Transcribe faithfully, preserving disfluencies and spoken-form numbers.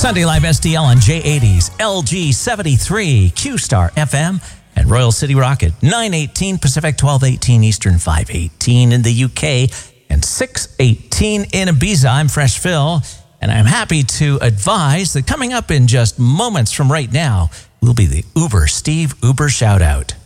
Sunday Live S D L on J eighties, L G seventy-three, Q-Star F M, and Royal City Rocket, nine eighteen Pacific, twelve eighteen Eastern, five eighteen in the U K, and six eighteen in Ibiza. I'm Fresh Phil, and I'm happy to advise that coming up in just moments from right now will be the Uber Steve Uber Shoutout.